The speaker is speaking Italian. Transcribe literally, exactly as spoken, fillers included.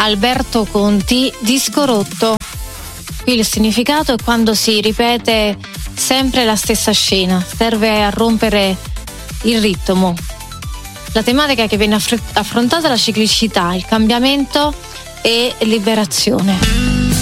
Alberto Conti, disco rotto. Qui il significato è quando si ripete sempre la stessa scena, serve a rompere il ritmo. La tematica che viene affrontata è la ciclicità, il cambiamento e liberazione.